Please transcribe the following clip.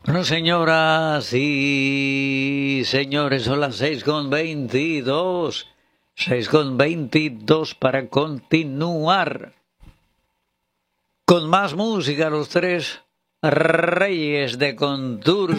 Bueno, señoras y señores, son las 6:22. 6:22 para continuar con más música. Los tres reyes de Contur